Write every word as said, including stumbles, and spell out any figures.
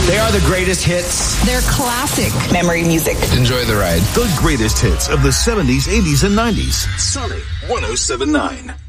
They are the greatest hits. They're classic memory music. Enjoy the ride. The greatest hits of the seventies, eighties, and nineties. Sonic one oh seven point nine.